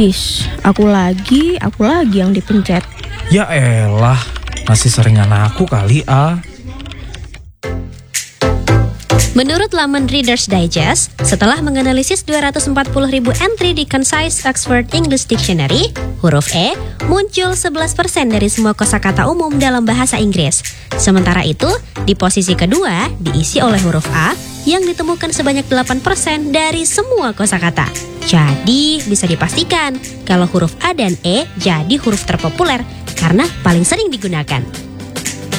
Aku lagi yang dipencet. Ya elah, masih seringan aku kali Menurut laman Reader's Digest, setelah menganalisis 240.000 entry di Concise Oxford English Dictionary, huruf E muncul 11% dari semua kosakata umum dalam bahasa Inggris. Sementara itu, di posisi kedua diisi oleh huruf A yang ditemukan sebanyak 8% dari semua kosakata. Jadi, bisa dipastikan kalau huruf A dan E jadi huruf terpopuler karena paling sering digunakan.